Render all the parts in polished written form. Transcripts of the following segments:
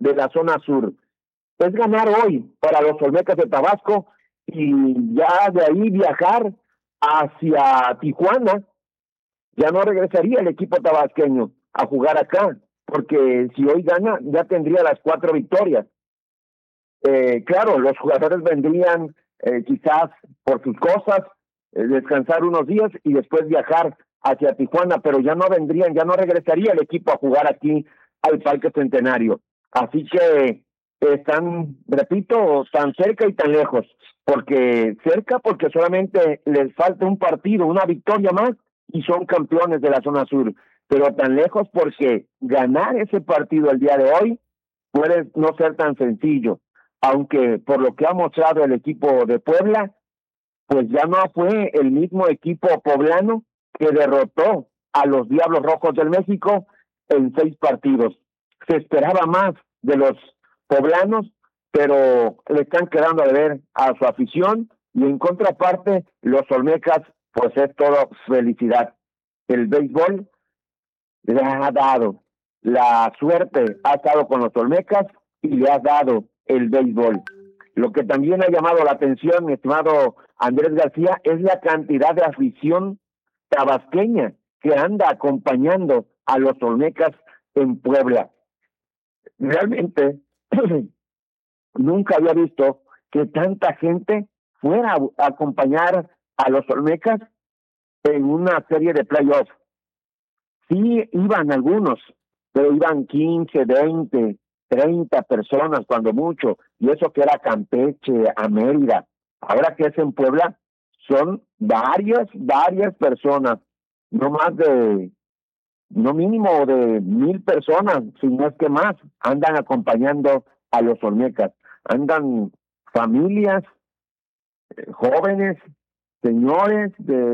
de la zona sur. Es ganar hoy para los Olmecas de Tabasco y ya de ahí viajar hacia Tijuana. Ya no regresaría el equipo tabasqueño a jugar acá, porque si hoy gana, ya tendría las 4 victorias. Claro, los jugadores vendrían quizás por sus cosas, descansar unos días y después viajar hacia Tijuana, pero ya no vendrían, ya no regresaría el equipo a jugar aquí al Parque Centenario. Así que están, repito, tan cerca y tan lejos, porque cerca porque solamente les falta un partido, una victoria más y son campeones de la zona sur, pero tan lejos porque ganar ese partido el día de hoy puede no ser tan sencillo, aunque por lo que ha mostrado el equipo de Puebla, pues ya no fue el mismo equipo poblano que derrotó a los Diablos Rojos del México en 6 partidos. Se esperaba más de los poblanos, pero le están quedando a deber a su afición y en contraparte los Olmecas, pues es todo felicidad. El béisbol le ha dado, la suerte ha estado con los Olmecas y le ha dado el béisbol. Lo que también ha llamado la atención, mi estimado Andrés García, es la cantidad de afición tabasqueña que anda acompañando a los Olmecas en Puebla. Realmente nunca había visto que tanta gente fuera a acompañar a los Olmecas en una serie de playoffs. Sí iban algunos, pero iban 15, 20, 30 personas cuando mucho, y eso que era Campeche, a Mérida. Ahora que es en Puebla, son varias personas, no más de, no mínimo de 1,000 personas, si no es que más, andan acompañando a los Olmecas. Andan familias, jóvenes, señores,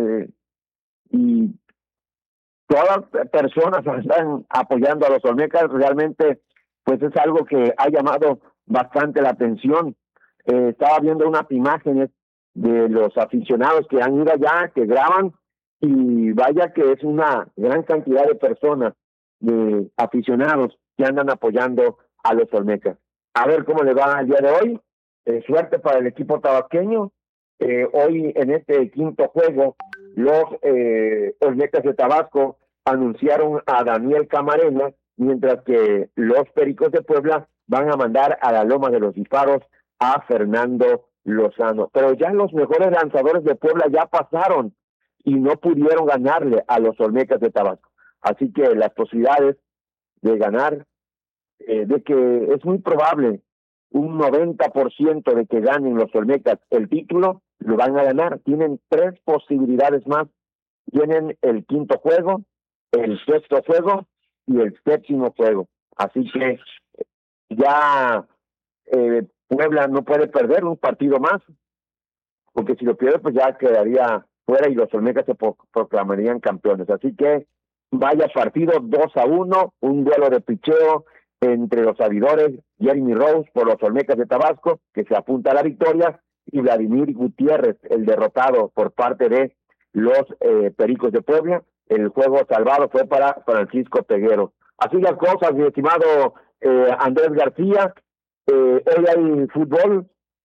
y todas las personas están apoyando a los Olmecas. Realmente pues es algo que ha llamado bastante la atención. Estaba viendo unas imágenes de los aficionados que han ido allá, que graban, y vaya que es una gran cantidad de personas, de aficionados que andan apoyando a los Olmecas. A ver cómo le va el día de hoy. Suerte para el equipo tabasqueño. Hoy en este quinto juego, los Olmecas de Tabasco anunciaron a Daniel Camarena, mientras que los Pericos de Puebla van a mandar a la Loma de los Disparos a Fernando Lozano. Pero ya los mejores lanzadores de Puebla ya pasaron y no pudieron ganarle a los Olmecas de Tabasco. Así que las posibilidades de ganar, de que es muy probable un 90% de que ganen los Olmecas el título, lo van a ganar. Tienen 3 posibilidades más. Tienen el quinto juego, el sexto juego y el séptimo juego. Así que ya Puebla no puede perder un partido más, porque si lo pierde pues ya quedaría fuera y los Olmecas se proclamarían campeones. Así que vaya partido 2-1, un duelo de picheo entre los abridores, Jeremy Rose por los Olmecas de Tabasco, que se apunta a la victoria, y Vladimir Gutiérrez, el derrotado por parte de los Pericos de Puebla. El juego salvado fue para Francisco Peguero. Así las cosas, mi estimado Andrés García. Hoy hay fútbol,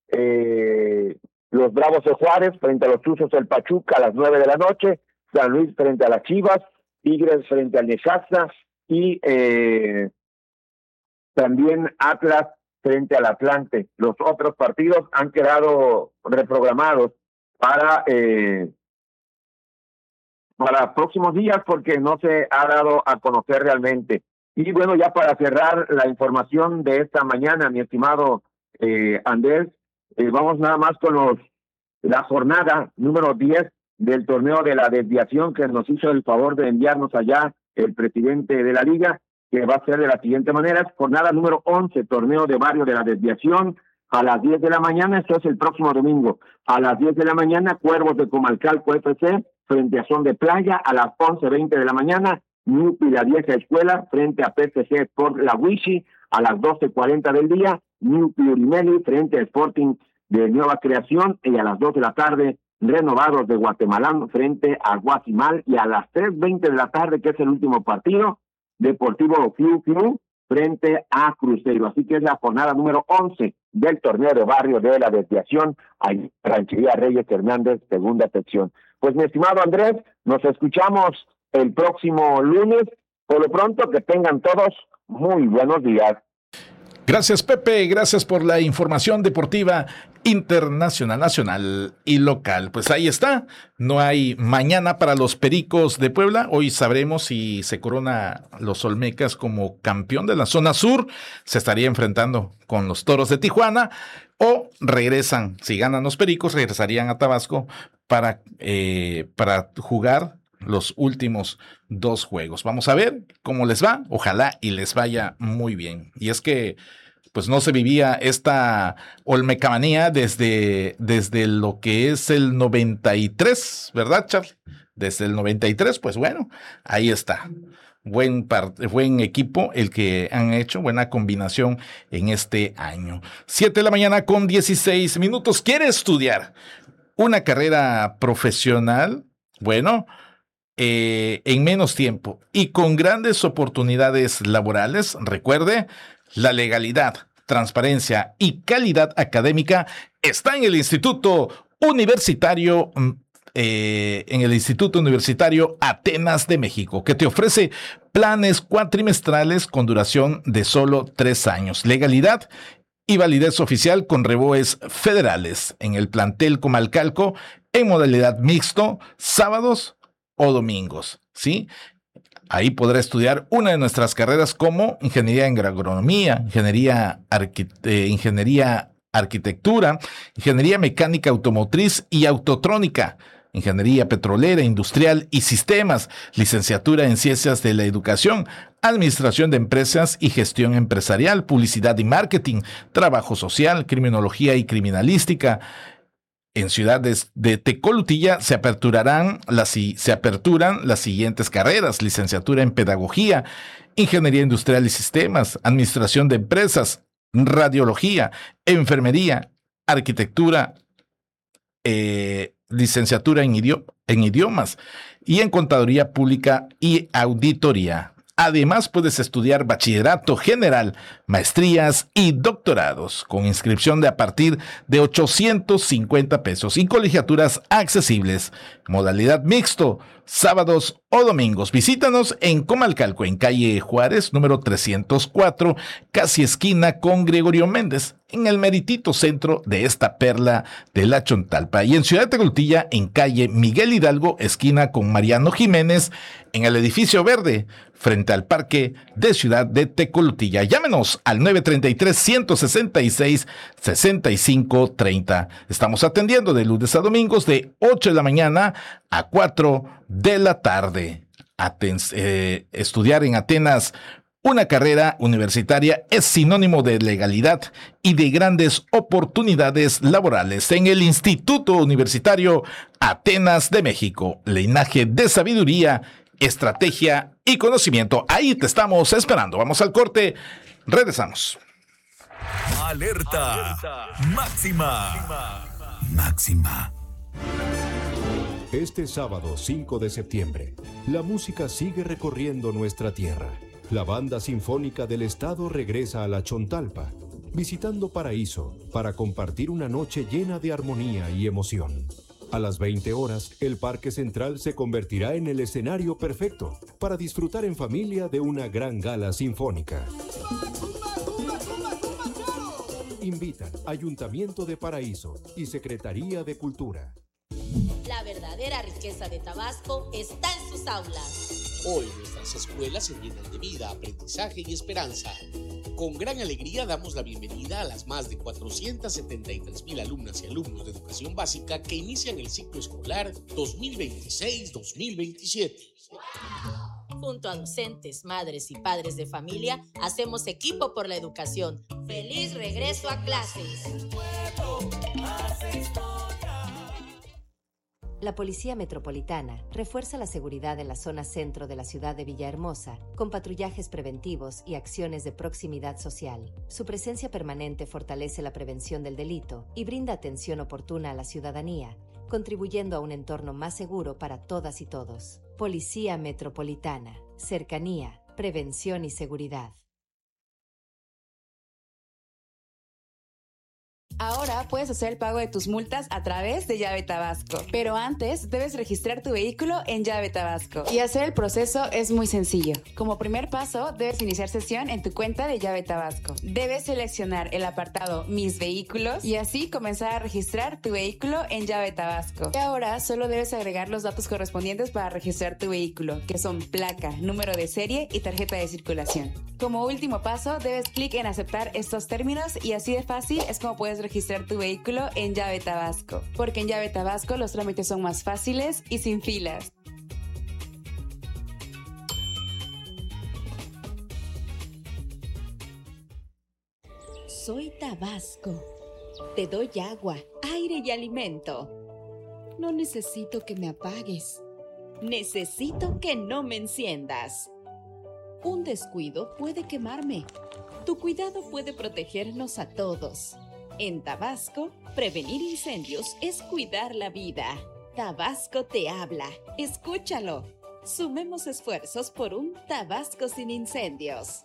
los Bravos de Juárez frente a los Tuzos del Pachuca a las 9 de la noche, San Luis frente a las Chivas, Tigres frente al Necaxa y también Atlas frente al Atlante. Los otros partidos han quedado reprogramados para próximos días porque no se ha dado a conocer realmente. Y bueno, ya para cerrar la información de esta mañana, mi estimado Andrés, vamos nada más con la jornada número 10 del torneo de la desviación que nos hizo el favor de enviarnos allá el presidente de la liga, que va a ser de la siguiente manera: jornada número 11, torneo de barrio de la desviación, a las 10 de la mañana, esto es el próximo domingo, a las 10 de la mañana, Cuervos de Comalcalco FC frente a Son de Playa, a las 11:20 de la mañana, Newpi La Vieja Escuela frente a PCC Sport La Huichi, a las 12:40 del día, Newpi Urimeli frente a Sporting de Nueva Creación, y a las 2 de la tarde, Renovados de Guatemalán frente a Guasimal, y a las 3:20 de la tarde, que es el último partido, Deportivo Fiu Fiu frente a Cruzeiro. Así que es la jornada número 11 del torneo de barrio de la desviación, ahí Ranchería Reyes Hernández, segunda sección. Pues mi estimado Andrés, nos escuchamos el próximo lunes. Por lo pronto, que tengan todos muy buenos días. Gracias, Pepe, gracias por la información deportiva internacional, nacional y local. Pues ahí está, no hay mañana para los Pericos de Puebla. Hoy sabremos si se corona los Olmecas como campeón de la zona sur. Se estaría enfrentando con los Toros de Tijuana o regresan, si ganan los Pericos, regresarían a Tabasco para jugar los últimos 2 juegos. Vamos a ver cómo les va. Ojalá y les vaya muy bien. Y es que pues no se vivía esta olmecamanía desde lo que es el 93, ¿verdad, Charlie? Desde el 93, pues bueno, ahí está. Buen equipo el que han hecho, buena combinación en este año. 7:16 a.m. ¿Quiere estudiar una carrera profesional? Bueno, en menos tiempo y con grandes oportunidades laborales. Recuerde, la legalidad, transparencia y calidad académica está en el Instituto Universitario Atenas de México, que te ofrece planes cuatrimestrales con duración de solo 3 años. Legalidad y validez oficial con reboes federales en el plantel Comalcalco en modalidad mixto, sábados o domingos, ¿sí? Ahí podrá estudiar una de nuestras carreras como ingeniería en agronomía, ingeniería arquitectura, ingeniería mecánica automotriz y autotrónica, ingeniería petrolera, industrial y sistemas, licenciatura en ciencias de la educación, administración de empresas y gestión empresarial, publicidad y marketing, trabajo social, criminología y criminalística. En ciudades de Tecolutilla se aperturan las siguientes carreras: licenciatura en pedagogía, ingeniería industrial y sistemas, administración de empresas, radiología, enfermería, arquitectura, licenciatura en idiomas y en contaduría pública y auditoría. Además, puedes estudiar bachillerato general, maestrías y doctorados con inscripción de a partir de 850 pesos y colegiaturas accesibles. Modalidad mixto, sábados o domingos. Visítanos en Comalcalco, en calle Juárez, número 304, casi esquina con Gregorio Méndez, en el meritito centro de esta perla de la Chontalpa. Y en Ciudad de Tecolutilla, en calle Miguel Hidalgo, esquina con Mariano Jiménez, en el edificio verde, frente al parque de Ciudad de Tecolutilla. Llámenos al 933-166-6530. Estamos atendiendo de lunes a domingos de 8 de la mañana a 4 de la tarde. Estudiar en Atenas una carrera universitaria es sinónimo de legalidad y de grandes oportunidades laborales en el Instituto Universitario Atenas de México. Linaje de sabiduría, estrategia y conocimiento. Ahí te estamos esperando. Vamos al corte. Regresamos. Alerta. Máxima. Máxima. Este sábado 5 de septiembre, la música sigue recorriendo nuestra tierra. La Banda Sinfónica del Estado regresa a la Chontalpa, visitando Paraíso para compartir una noche llena de armonía y emoción. A las 20 horas, el Parque Central se convertirá en el escenario perfecto para disfrutar en familia de una gran gala sinfónica. Invitan Ayuntamiento de Paraíso y Secretaría de Cultura. La verdadera riqueza de Tabasco está en sus aulas. Hoy nuestras escuelas se llenan de vida, aprendizaje y esperanza. Con gran alegría damos la bienvenida a las más de 473,000 alumnas y alumnos de educación básica que inician el ciclo escolar 2026-2027. Junto a docentes, madres y padres de familia, hacemos equipo por la educación. ¡Feliz regreso a clases! La Policía Metropolitana refuerza la seguridad en la zona centro de la ciudad de Villahermosa con patrullajes preventivos y acciones de proximidad social. Su presencia permanente fortalece la prevención del delito y brinda atención oportuna a la ciudadanía, contribuyendo a un entorno más seguro para todas y todos. Policía Metropolitana. Cercanía, prevención y seguridad. Ahora puedes hacer el pago de tus multas a través de Llave Tabasco. Pero antes debes registrar tu vehículo en Llave Tabasco. Y hacer el proceso es muy sencillo. Como primer paso, debes iniciar sesión en tu cuenta de Llave Tabasco. Debes seleccionar el apartado Mis Vehículos y así comenzar a registrar tu vehículo en Llave Tabasco. Y ahora solo debes agregar los datos correspondientes para registrar tu vehículo, que son placa, número de serie y tarjeta de circulación. Como último paso, debes clic en aceptar estos términos y así de fácil es como puedes registrar tu vehículo en Llave Tabasco. Porque en Llave Tabasco los trámites son más fáciles y sin filas. Soy Tabasco. Te doy agua, aire y alimento. No necesito que me apagues. Necesito que no me enciendas. Un descuido puede quemarme. Tu cuidado puede protegernos a todos. En Tabasco, prevenir incendios es cuidar la vida. Tabasco te habla. Escúchalo. Sumemos esfuerzos por un Tabasco sin incendios.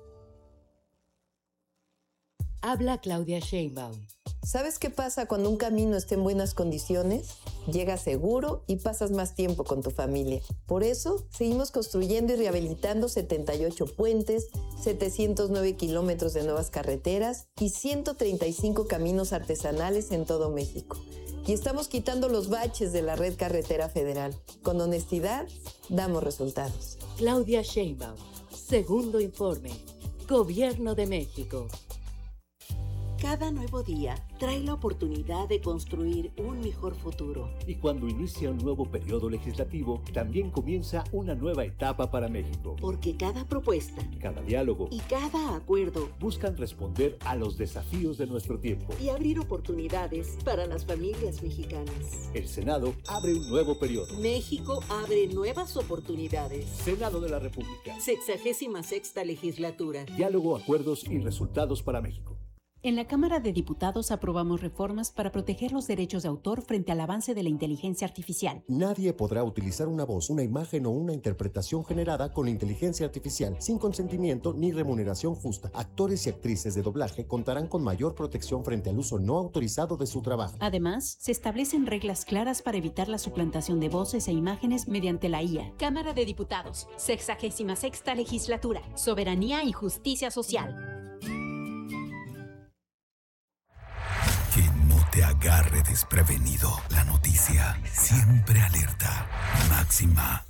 Habla Claudia Sheinbaum. ¿Sabes qué pasa cuando un camino está en buenas condiciones? Llegas seguro y pasas más tiempo con tu familia. Por eso, seguimos construyendo y rehabilitando 78 puentes, 709 kilómetros de nuevas carreteras y 135 caminos artesanales en todo México. Y estamos quitando los baches de la red carretera federal. Con honestidad, damos resultados. Claudia Sheinbaum. Segundo informe. Gobierno de México. Cada nuevo día trae la oportunidad de construir un mejor futuro. Y cuando inicia un nuevo periodo legislativo, también comienza una nueva etapa para México. Porque cada propuesta, cada diálogo y cada acuerdo buscan responder a los desafíos de nuestro tiempo y abrir oportunidades para las familias mexicanas. El Senado abre un nuevo periodo. México abre nuevas oportunidades. Senado de la República. 66ª legislatura. Diálogo, acuerdos y resultados para México. En la Cámara de Diputados aprobamos reformas para proteger los derechos de autor frente al avance de la inteligencia artificial. Nadie podrá utilizar una voz, una imagen o una interpretación generada con inteligencia artificial sin consentimiento ni remuneración justa. Actores y actrices de doblaje contarán con mayor protección frente al uso no autorizado de su trabajo. Además, se establecen reglas claras para evitar la suplantación de voces e imágenes mediante la IA. Cámara de Diputados, 66ª legislatura, soberanía y justicia social. Que no te agarre desprevenido. La noticia siempre alerta. Máxima.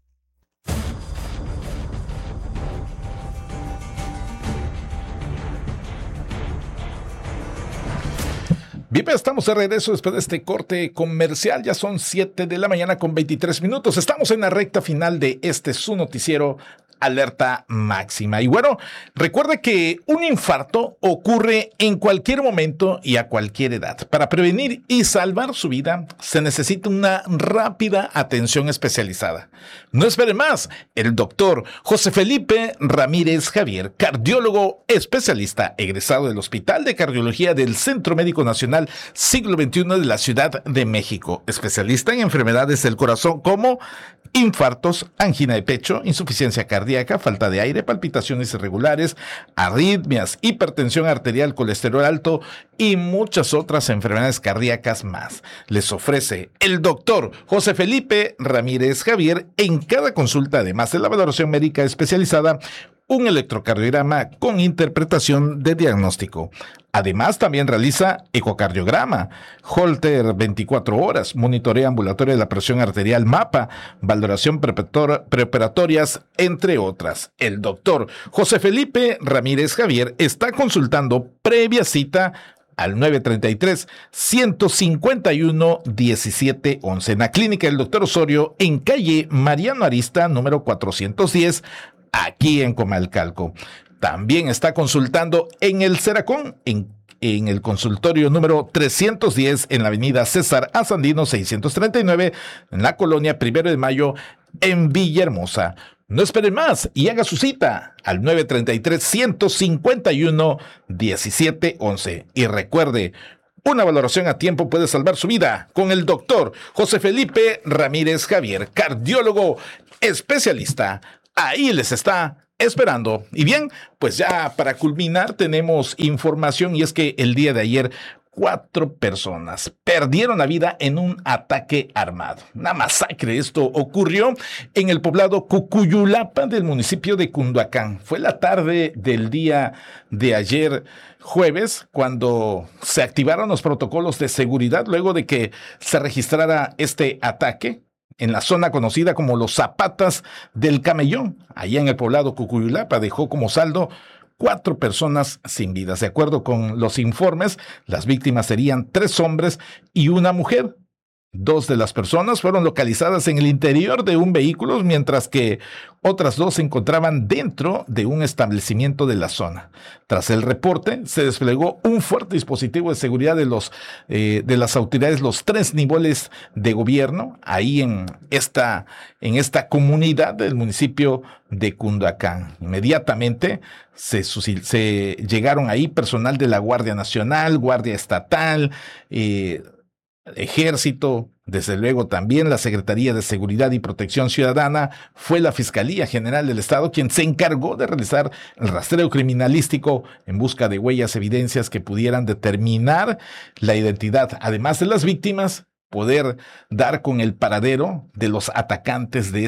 Bien, estamos de regreso después de este corte comercial. Ya son 7 de la mañana con 23 minutos. Estamos en la recta final de su noticiero Alerta Máxima. Y bueno, recuerde que un infarto ocurre en cualquier momento y a cualquier edad. Para prevenir y salvar su vida, se necesita una rápida atención especializada. No espere más. El doctor José Felipe Ramírez Javier, cardiólogo especialista, egresado del Hospital de Cardiología del Centro Médico Nacional Siglo XXI de la Ciudad de México, especialista en enfermedades del corazón como infartos, angina de pecho, insuficiencia cardíaca, falta de aire, palpitaciones irregulares, arritmias, hipertensión arterial, colesterol alto y muchas otras enfermedades cardíacas más. Les ofrece el doctor José Felipe Ramírez Javier en cada consulta, además de la valoración médica especializada, un electrocardiograma con interpretación de diagnóstico. Además, también realiza ecocardiograma, Holter 24 horas, monitoreo ambulatorio de la presión arterial MAPA, valoración preoperatorias, entre otras. El doctor José Felipe Ramírez Javier está consultando previa cita al 933-151-1711 en la clínica del doctor Osorio, en calle Mariano Arista, número 410, aquí en Comalcalco. También está consultando en el Ceracón, en el consultorio número 310 en la avenida César A. Sandino 639, en la colonia 1 de Mayo, en Villahermosa. No esperen más y haga su cita al 933-151-1711. Y recuerde, una valoración a tiempo puede salvar su vida con el doctor José Felipe Ramírez Javier, cardiólogo especialista. Ahí les está esperando. Y bien, pues ya para culminar tenemos información, y es que el día de ayer 4 personas perdieron la vida en un ataque armado. Una masacre. Esto ocurrió en el poblado Cucuyulapa del municipio de Cunduacán. Fue la tarde del día de ayer jueves cuando se activaron los protocolos de seguridad luego de que se registrara este ataque en la zona conocida como los Zapatas del Camellón. Allá en el poblado Cucuyulapa dejó como saldo 4 personas sin vida. De acuerdo con los informes, las víctimas serían 3 hombres y una mujer. 2 de las personas fueron localizadas en el interior de un vehículo, mientras que otras 2 se encontraban dentro de un establecimiento de la zona. Tras el reporte, se desplegó un fuerte dispositivo de seguridad de las autoridades, los 3 niveles de gobierno, ahí en esta comunidad del municipio de Cunduacán. Inmediatamente se llegaron ahí personal de la Guardia Nacional, Guardia Estatal, Ejército, desde luego también la Secretaría de Seguridad y Protección Ciudadana. Fue la Fiscalía General del Estado quien se encargó de realizar el rastreo criminalístico en busca de huellas, evidencias que pudieran determinar la identidad, además de las víctimas, poder dar con el paradero de los atacantes de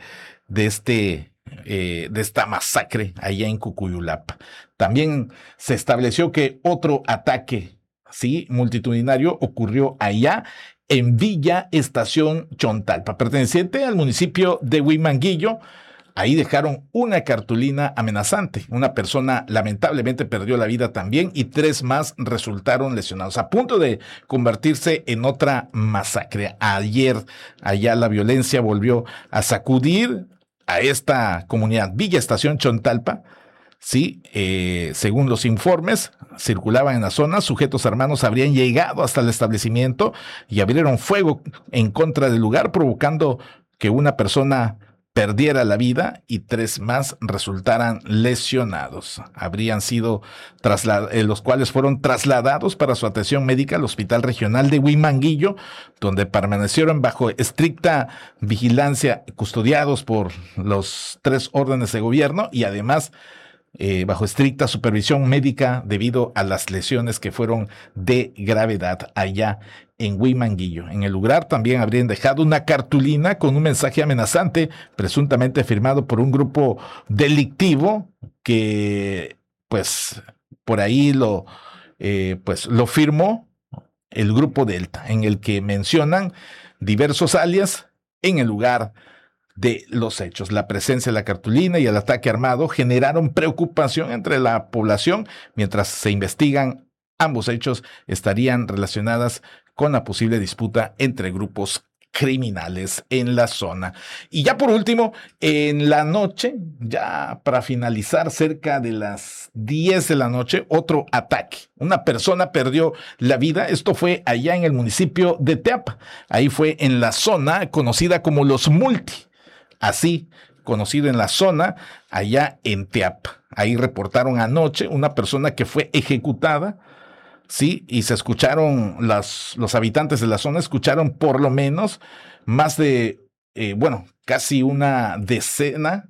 esta masacre allá en Cucuyulapa. También se estableció que otro ataque multitudinario ocurrió allá en Villa Estación Chontalpa, perteneciente al municipio de Huimanguillo. Ahí dejaron una cartulina amenazante. Una persona lamentablemente perdió la vida también y 3 más resultaron lesionados, a punto de convertirse en otra masacre. Ayer allá la violencia volvió a sacudir a esta comunidad. Villa Estación Chontalpa. Sí, según los informes, circulaban en la zona, sujetos armados habrían llegado hasta el establecimiento y abrieron fuego en contra del lugar, provocando que una persona perdiera la vida y 3 más resultaran lesionados. Habrían sido los cuales fueron trasladados para su atención médica al Hospital Regional de Huimanguillo, donde permanecieron bajo estricta vigilancia, custodiados por los 3 órdenes de gobierno y además bajo estricta supervisión médica debido a las lesiones que fueron de gravedad allá en Huimanguillo. En el lugar también habrían dejado una cartulina con un mensaje amenazante, presuntamente firmado por un grupo delictivo que, pues, por ahí lo firmó el Grupo Delta, en el que mencionan diversos alias en el lugar de los hechos. La presencia de la cartulina y el ataque armado generaron preocupación entre la población. Mientras se investigan, ambos hechos estarían relacionadas con la posible disputa entre grupos criminales en la zona. Y ya por último, en la noche, ya para finalizar, cerca de las 10 de la noche, otro ataque. Una persona perdió la vida. Esto fue allá en el municipio de Teapa. Ahí fue en la zona conocida como Los Multi. Así conocido en la zona, allá en Teapa. Ahí reportaron anoche una persona que fue ejecutada, sí, y se escucharon, los habitantes de la zona escucharon por lo menos más de, casi una decena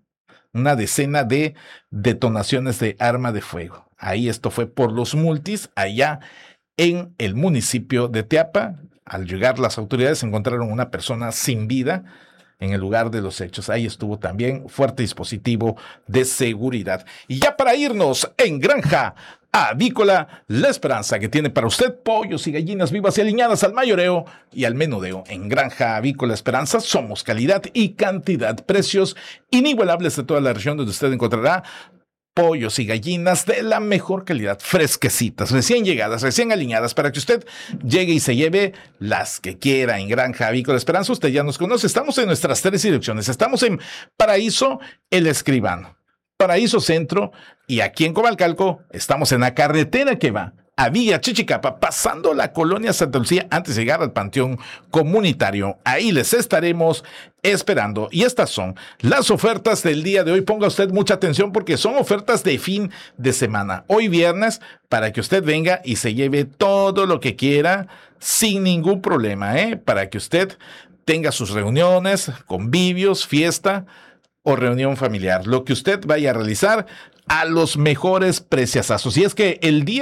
de detonaciones de arma de fuego. Ahí esto fue por Los Multis, allá en el municipio de Teapa. Al llegar las autoridades encontraron una persona sin vida en el lugar de los hechos. Ahí estuvo también fuerte dispositivo de seguridad. Y ya para irnos, en Granja Avícola La Esperanza, que tiene para usted pollos y gallinas vivas y aliñadas al mayoreo y al menudeo. En Granja Avícola Esperanza somos calidad y cantidad, precios inigualables de toda la región, donde usted encontrará pollos y gallinas de la mejor calidad, fresquecitas, recién llegadas, recién aliñadas, para que usted llegue y se lleve las que quiera. En Granja Avícola Esperanza, usted ya nos conoce. Estamos en nuestras 3 direcciones. Estamos en Paraíso El Escribano, Paraíso Centro, y aquí en Comalcalco estamos en la carretera que va a Villa Chichicapa, pasando la colonia Santa Lucía antes de llegar al Panteón Comunitario. Ahí les estaremos esperando. Y estas son las ofertas del día de hoy. Ponga usted mucha atención porque son ofertas de fin de semana. Hoy viernes, para que usted venga y se lleve todo lo que quiera sin ningún problema, para que usted tenga sus reuniones, convivios, fiesta o reunión familiar. Lo que usted vaya a realizar a los mejores preciazazos. Y es que el día